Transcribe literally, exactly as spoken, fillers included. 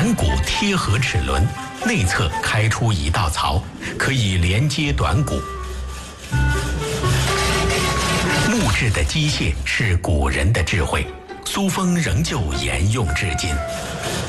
短骨贴合齿轮，内侧开出一道槽，可以连接短骨。木质的机械是古人的智慧，苏风仍旧沿用至今。